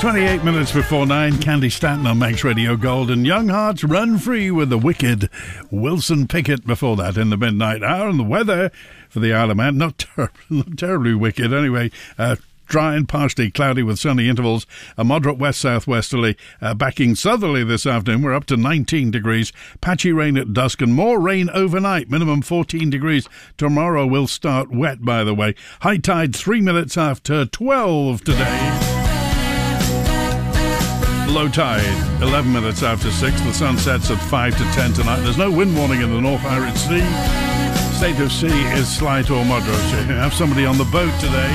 28 minutes before 9, Candy Stanton on Max Radio Gold, and Young Hearts Run Free with the wicked Wilson Pickett before that in the midnight hour. And the weather for the Isle of Man, not terribly wicked anyway. Dry and partially cloudy with sunny intervals. A moderate west-southwesterly backing southerly this afternoon. We're up to 19 degrees. Patchy rain at dusk and more rain overnight. Minimum 14 degrees. Tomorrow will start wet, by the way. High tide 3 minutes after 12 today. Low tide 11 minutes after 6. The sun sets at 5 to 10 tonight. There's no wind warning in the North Irish Sea. State of sea is slight or moderate. So you have somebody on the boat today.